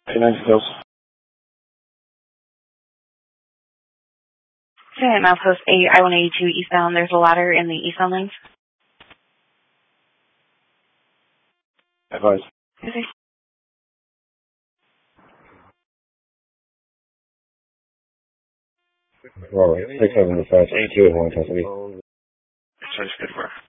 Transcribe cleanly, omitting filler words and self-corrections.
290 Hills. Okay, milepost 8, I-182 eastbound. There's a ladder in the eastbound lanes. Advise. Okay. Robert, 6 7 dispatch, 82 1 custody. So it's good work.